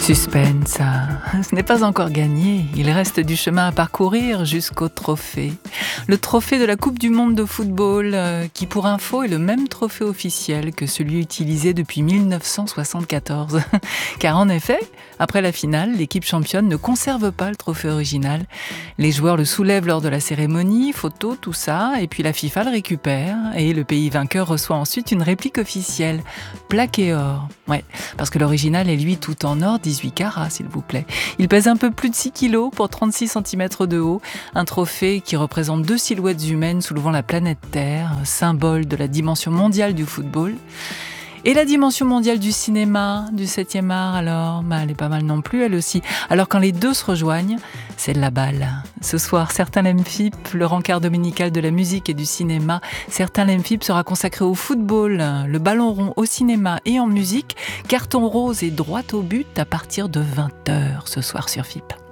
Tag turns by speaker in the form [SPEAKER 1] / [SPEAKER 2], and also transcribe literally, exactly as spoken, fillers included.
[SPEAKER 1] Suspense, ce n'est pas encore gagné. Il reste du chemin à parcourir jusqu'au trophée. Le trophée de la Coupe du Monde de football, euh, qui pour info est le même trophée officiel que celui utilisé depuis mille neuf cent soixante-quatorze. Car en effet, après la finale, l'équipe championne ne conserve pas le trophée original. Les joueurs le soulèvent lors de la cérémonie, photos, tout ça, et puis la FIFA le récupère, et le pays vainqueur reçoit ensuite une réplique officielle, plaquée or. Ouais, parce que l'original est lui tout en or, dix-huit carats s'il vous plaît. Il pèse un peu plus de six kilos pour trente-six centimètres de haut, un trophée qui représente deux silhouettes humaines soulevant la planète Terre, symbole de la dimension mondiale du football. Et la dimension mondiale du cinéma, du septième art, alors, bah, elle est pas mal non plus, elle aussi. Alors quand les deux se rejoignent, c'est de la balle. Ce soir, certains l'Emphip, le rencard dominical de la musique et du cinéma, certains l'Emphip sera consacré au football, le ballon rond au cinéma et en musique, carton rose et droit au but à partir de vingt heures ce soir sur F I P.